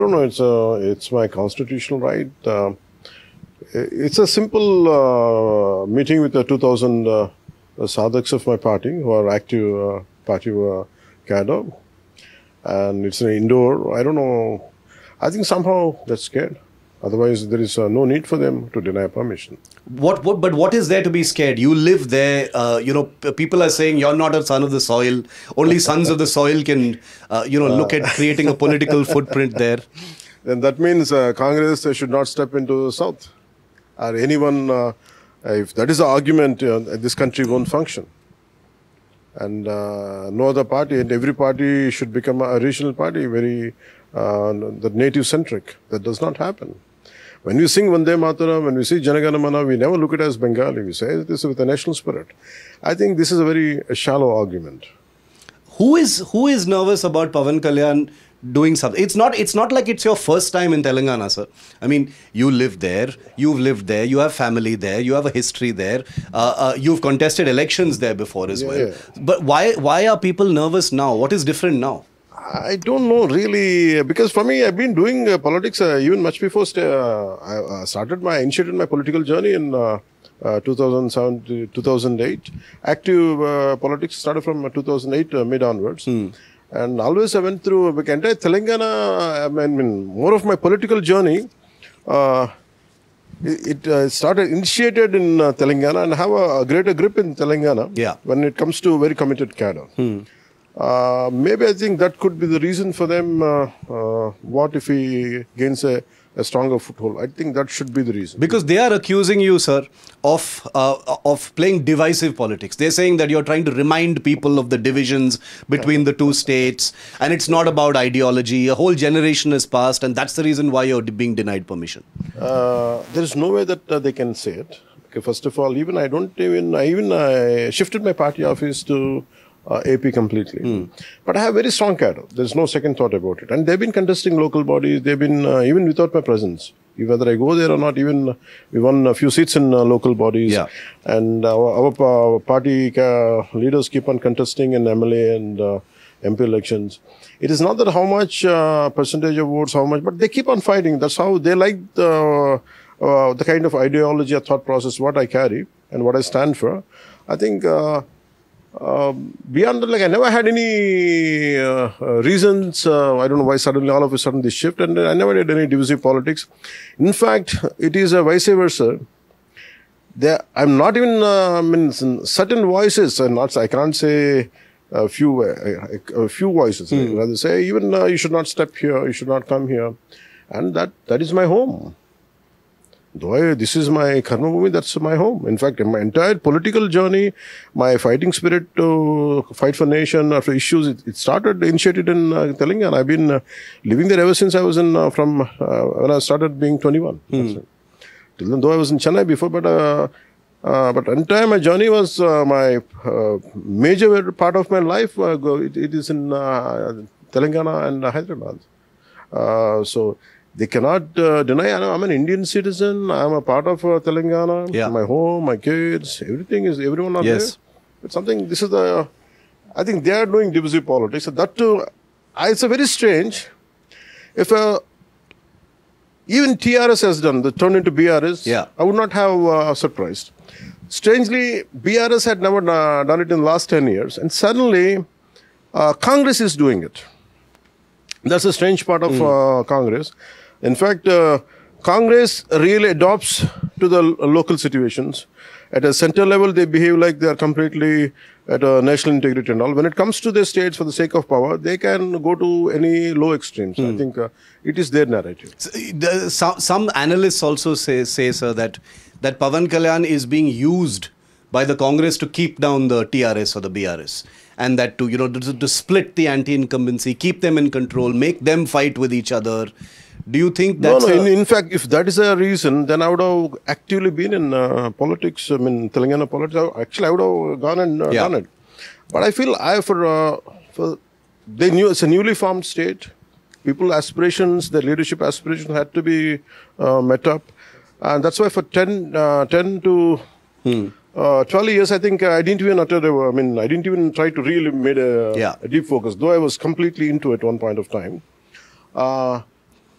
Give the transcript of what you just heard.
don't know. It's my constitutional right. It's a simple meeting with the 2,000 sadhaks of my party who are active party cadre, and it's an indoor. I don't know. I think somehow they're scared. Otherwise, there is no need for them to deny permission. But what is there to be scared? You live there. People are saying you're not a son of the soil. Only sons of the soil can, look at creating a political footprint there. Then that means Congress should not step into the South. Or anyone, if that is the argument, this country won't function. And no other party, and every party should become a regional party, very the native-centric. That does not happen. When we sing Vande Mataram, when we see Jana Gana Mana, we never look at it as Bengali. We say this with a national spirit. I think this is a very shallow argument. Who is nervous about Pawan Kalyan doing something? It's not like it's your first time in Telangana, sir. I mean, you live there, you've lived there, you have family there, you have a history there. You've contested elections there before as well. Yeah. But why are people nervous now? What is different now? I don't know really, because for me, I've been doing politics even much before I initiated my political journey in 2007 to 2008. Active politics started from 2008 mid onwards. And always I went through entire Telangana. I mean, more of my political journey, it initiated in Telangana and have a greater grip in Telangana when it comes to very committed cadre. Maybe I think that could be the reason for them. What if he gains a stronger foothold? I think that should be the reason. Because they are accusing you, sir, of playing divisive politics. They're saying that you're trying to remind people of the divisions between the two states, and it's not about ideology. A whole generation has passed, and that's the reason why you're being denied permission. There is no way that they can say it. Okay, first of all, I shifted my party office to AP completely. But I have very strong cadre. There's no second thought about it. And they've been contesting local bodies. They've been, even without my presence, whether I go there or not, even we won a few seats in local bodies. Yeah. And our party leaders keep on contesting in MLA and MP elections. It is not that how much percentage of votes, how much, but they keep on fighting. That's how they like the kind of ideology or thought process, what I carry and what I stand for. I think beyond that, I never had any reasons. I don't know why suddenly, all of a sudden, this shift, and I never did any divisive politics. In fact, it is vice versa. I'm not even certain voices, I can't say a few voices. I'd rather say even you should not step here, you should not come here, and that is my home. Though this is my karma bhumi, that's my home. In fact, in my entire political journey, my fighting spirit to fight for nation or for issues, it initiated in Telangana. I've been living there ever since I was from when I started being 21. Till then, though I was in Chennai before, but entire my journey was my major part of my life. It is in Telangana and Hyderabad. So they cannot deny. I'm an Indian citizen. I'm a part of Telangana. Yeah. My home, my kids, everyone are there. But I think they are doing divisive politics. So that too, it's a very strange. If even TRS has done, the turn into BRS, I would not have surprised. Strangely, BRS had never done it in the last 10 years. And suddenly, Congress is doing it. That's a strange part of Congress. In fact, Congress really adopts to the local situations. At a center level, they behave like they are completely at a national integrity and all. When it comes to the states for the sake of power, they can go to any low extremes. I think it is their narrative. Some analysts also say, sir, that Pawan Kalyan is being used by the Congress to keep down the TRS or the BRS. And that to split the anti-incumbency, keep them in control, make them fight with each other. Do you think that's... No, in fact, if that is a reason, then I would have actively been in politics, Telangana politics. Actually, I would have gone and done it. But I feel they knew it's a newly formed state. People's aspirations, their leadership aspirations had to be met up. And that's why for 10 to 12 years, I think I didn't even I didn't even try to really make a deep focus, though I was completely into it at one point of time.